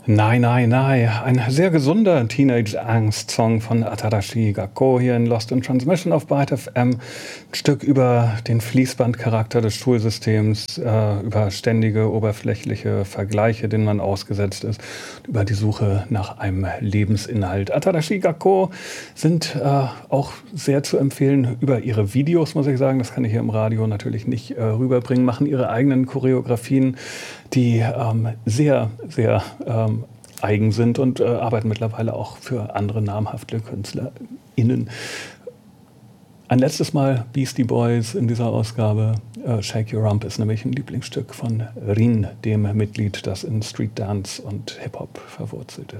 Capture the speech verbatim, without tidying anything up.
Nein, nein, nein. Ein sehr gesunder Teenage-Angst-Song von Atarashi Gakko hier in Lost in Transmission auf Byte F M. Ein Stück über den Fließbandcharakter des Schulsystems, äh, über ständige oberflächliche Vergleiche, denen man ausgesetzt ist, über die Suche nach einem Lebensinhalt. Atarashi Gakko sind äh, auch sehr zu empfehlen über ihre Videos, muss ich sagen. Das kann ich hier im Radio natürlich nicht äh, rüberbringen. Machen ihre eigenen Choreografien, die ähm, sehr, sehr ähm, eigen sind und äh, arbeiten mittlerweile auch für andere namhafte KünstlerInnen. Ein letztes Mal Beastie Boys in dieser Ausgabe. Äh, Shake Your Rump ist nämlich ein Lieblingsstück von Rin, dem Mitglied, das in Street Dance und Hip-Hop verwurzelt ist.